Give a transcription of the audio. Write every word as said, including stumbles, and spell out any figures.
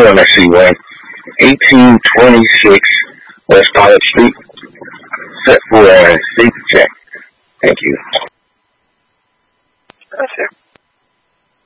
want to see one. eighteen twenty-six West College Street. Set for a safety check. Thank you. That's it.